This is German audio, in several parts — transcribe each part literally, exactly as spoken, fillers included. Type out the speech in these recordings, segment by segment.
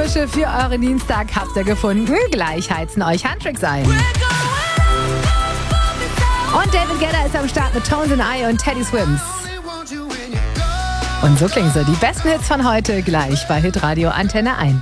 Frische für euren Dienstag habt ihr gefunden. Gleich heizen euch Handtricks ein. Und David Guetta ist am Start mit Tones and I und Teddy Swims. Und so klingen sie. Die besten Hits von heute gleich bei Hitradio Antenne eins.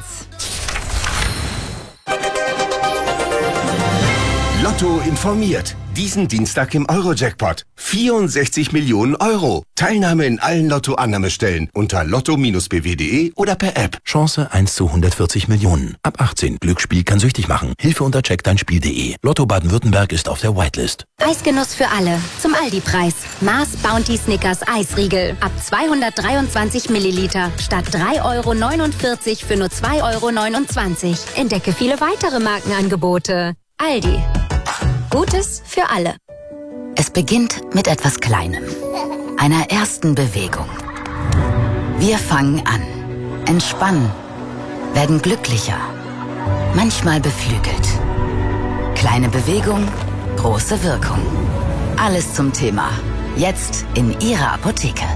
Lotto informiert. Diesen Dienstag im Euro-Jackpot. vierundsechzig Millionen Euro. Teilnahme in allen Lotto-Annahmestellen unter lotto Bindestrich b w punkt de oder per App. Chance eins zu hundertvierzig Millionen. Ab achtzehn. Glücksspiel kann süchtig machen. Hilfe unter check dein spiel punkt de. Lotto Baden-Württemberg ist auf der Whitelist. Eisgenuss für alle. Zum Aldi-Preis. Mars Bounty Snickers Eisriegel. Ab zweihundertdreiundzwanzig Milliliter. Statt drei Euro neunundvierzig für nur zwei Euro neunundzwanzig. Entdecke viele weitere Markenangebote. Aldi. Gutes für alle. Es beginnt mit etwas Kleinem. Einer ersten Bewegung. Wir fangen an, entspannen, werden glücklicher, manchmal beflügelt. Kleine Bewegung, große Wirkung. Alles zum Thema. Jetzt in Ihrer Apotheke.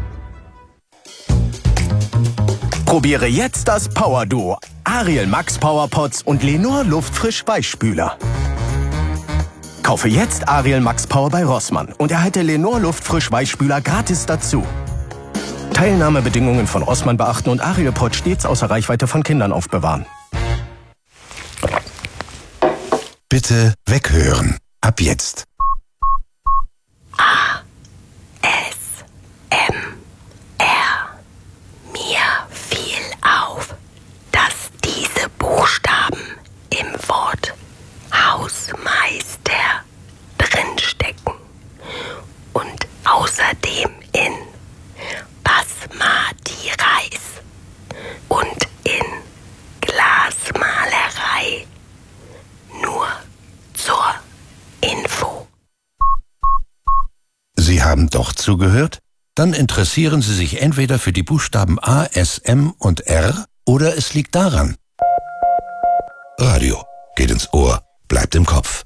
Probiere jetzt das Power Duo. Ariel Max Power Pots und Lenor Luftfrisch Weichspüler. Kaufe jetzt Ariel Max Power bei Rossmann und erhalte Lenor Luftfrisch Weichspüler gratis dazu. Teilnahmebedingungen von Rossmann beachten und Ariel Pot stets außer Reichweite von Kindern aufbewahren. Bitte weghören. Ab jetzt. A. S. M. R. Mir fiel auf, dass diese Buchstaben im Wort Hausmeister drinstecken und außerdem in Basmati Reis und in Glasmalerei. Nur zur Info. Sie haben doch zugehört? Dann interessieren Sie sich entweder für die Buchstaben A, S, M und R oder es liegt daran. Radio geht ins Ohr, bleibt im Kopf.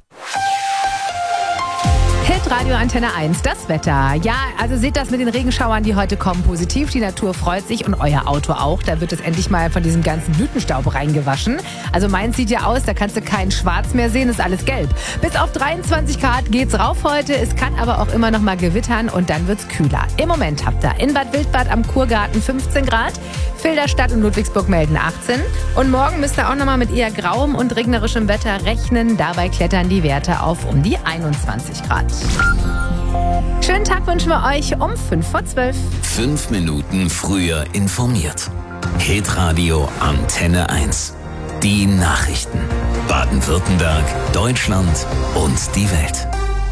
Hitradio Antenne eins, das Wetter. Ja, also seht das mit den Regenschauern, die heute kommen, positiv. Die Natur freut sich und euer Auto auch. Da wird es endlich mal von diesem ganzen Blütenstaub reingewaschen. Also meins sieht ja aus, da kannst du keinen Schwarz mehr sehen, ist alles gelb. Bis auf dreiundzwanzig Grad geht's rauf heute. Es kann aber auch immer noch mal gewittern und dann wird's kühler. Im Moment habt ihr in Bad Wildbad am Kurgarten fünfzehn Grad. Filderstadt und Ludwigsburg melden achtzehn. Und morgen müsst ihr auch noch mal mit eher grauem und regnerischem Wetter rechnen. Dabei klettern die Werte auf um die einundzwanzig Grad. Schönen Tag wünschen wir euch um fünf vor zwölf. Fünf Minuten früher informiert. Hitradio Antenne eins. Die Nachrichten. Baden-Württemberg, Deutschland und die Welt.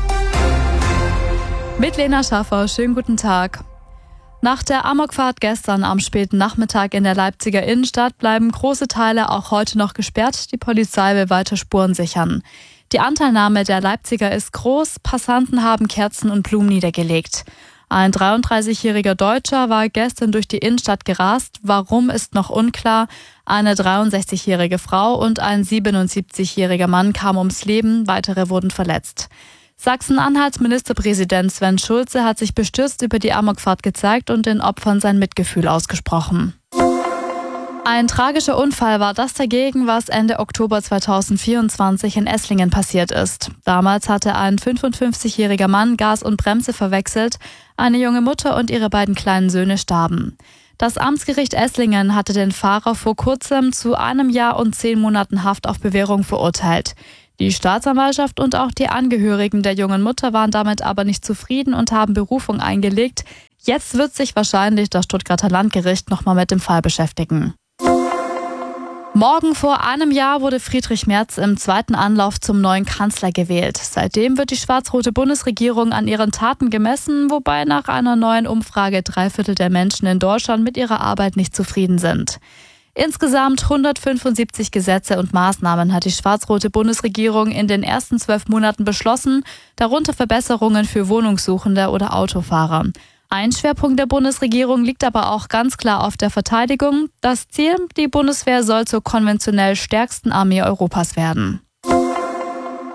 Mit Lena Schaffer, schönen guten Tag. Nach der Amokfahrt gestern am späten Nachmittag in der Leipziger Innenstadt bleiben große Teile auch heute noch gesperrt. Die Polizei will weiter Spuren sichern. Die Anteilnahme der Leipziger ist groß. Passanten haben Kerzen und Blumen niedergelegt. Ein dreiunddreißigjähriger Deutscher war gestern durch die Innenstadt gerast. Warum, ist noch unklar. Eine dreiundsechzigjährige Frau und ein siebenundsiebzigjähriger Mann kamen ums Leben. Weitere wurden verletzt. Sachsen-Anhalts Ministerpräsident Sven Schulze hat sich bestürzt über die Amokfahrt gezeigt und den Opfern sein Mitgefühl ausgesprochen. Ein tragischer Unfall war das dagegen, was Ende Oktober zweitausendvierundzwanzig in Esslingen passiert ist. Damals hatte ein fünfundfünfzigjähriger Mann Gas und Bremse verwechselt. Eine junge Mutter und ihre beiden kleinen Söhne starben. Das Amtsgericht Esslingen hatte den Fahrer vor kurzem zu einem Jahr und zehn Monaten Haft auf Bewährung verurteilt. Die Staatsanwaltschaft und auch die Angehörigen der jungen Mutter waren damit aber nicht zufrieden und haben Berufung eingelegt. Jetzt wird sich wahrscheinlich das Stuttgarter Landgericht nochmal mit dem Fall beschäftigen. Morgen vor einem Jahr wurde Friedrich Merz im zweiten Anlauf zum neuen Kanzler gewählt. Seitdem wird die schwarz-rote Bundesregierung an ihren Taten gemessen, wobei nach einer neuen Umfrage drei Viertel der Menschen in Deutschland mit ihrer Arbeit nicht zufrieden sind. Insgesamt hundertfünfundsiebzig Gesetze und Maßnahmen hat die schwarz-rote Bundesregierung in den ersten zwölf Monaten beschlossen, darunter Verbesserungen für Wohnungssuchende oder Autofahrer. Ein Schwerpunkt der Bundesregierung liegt aber auch ganz klar auf der Verteidigung. Das Ziel, die Bundeswehr soll zur konventionell stärksten Armee Europas werden.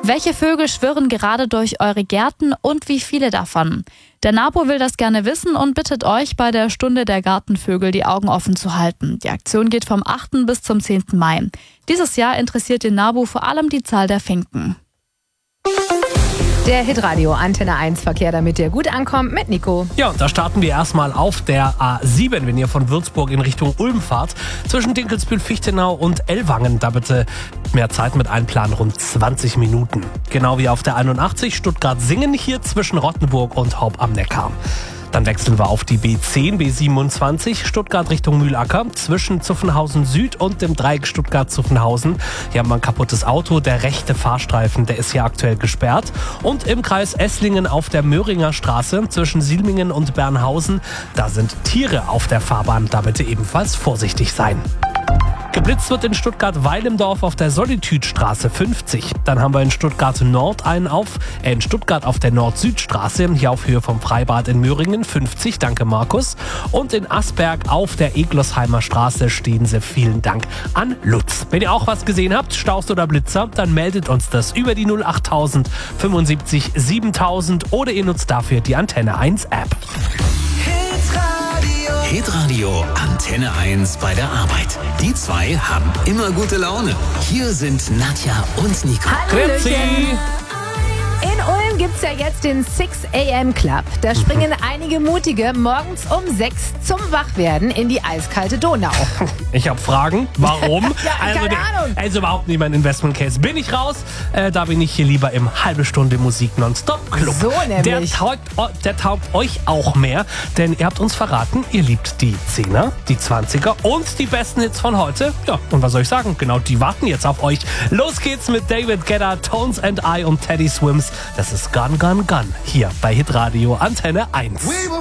Welche Vögel schwirren gerade durch eure Gärten und wie viele davon? Der NABU will das gerne wissen und bittet euch, bei der Stunde der Gartenvögel die Augen offen zu halten. Die Aktion geht vom achten bis zum zehnten Mai. Dieses Jahr interessiert den NABU vor allem die Zahl der Finken. Der Hitradio Antenne eins Verkehr, damit der gut ankommt, mit Nico. Ja, und da starten wir erstmal auf der A sieben, wenn ihr von Würzburg in Richtung Ulm fahrt. Zwischen Dinkelsbühl, Fichtenau und Ellwangen, da bitte mehr Zeit mit einplanen, rund zwanzig Minuten. Genau wie auf der einundachtzig Stuttgart-Singen, hier zwischen Rottenburg und Haupt am Neckar. Dann wechseln wir auf die B zehn, B siebenundzwanzig, Stuttgart Richtung Mühlacker, zwischen Zuffenhausen Süd und dem Dreieck Stuttgart-Zuffenhausen. Hier haben wir ein kaputtes Auto, der rechte Fahrstreifen, der ist hier aktuell gesperrt. Und im Kreis Esslingen auf der Möhringer Straße, zwischen Silmingen und Bernhausen, da sind Tiere auf der Fahrbahn, da bitte ebenfalls vorsichtig sein. Geblitzt wird in Stuttgart-Weilendorf auf der Solitüdstraße fünfzig. Dann haben wir in Stuttgart-Nord einen auf, äh in Stuttgart auf der Nord-Süd-Straße, hier auf Höhe vom Freibad in Möhringen, fünfzig, danke Markus. Und in Asberg auf der Eglosheimer Straße stehen sie, vielen Dank an Lutz. Wenn ihr auch was gesehen habt, Staus oder Blitzer, dann meldet uns das über die null achttausend fünfundsiebzig siebentausend oder ihr nutzt dafür die Antenne eins App. Hitradio Antenne eins bei der Arbeit. Die zwei haben immer gute Laune. Hier sind Nadja und Nico. Hallöchen. In Ulm gibt's ja jetzt den six a m Club. Da springen einige Mutige morgens um sechs zum Wachwerden in die eiskalte Donau. Ich habe Fragen. Warum? Ja, also, keine Ahnung. Also überhaupt nicht mein Investment Case. Bin ich raus? Äh, da bin ich hier lieber im halbe Stunde Musik Nonstop Club. So nämlich. Der taugt, der taugt euch auch mehr, denn ihr habt uns verraten, ihr liebt die Zehner, die Zwanziger und die besten Hits von heute. Ja, und was soll ich sagen? Genau, die warten jetzt auf euch. Los geht's mit David Guetta, Tones and I und Teddy Swims. Das ist Gun, Gun, Gun hier bei Hitradio Antenne eins. We were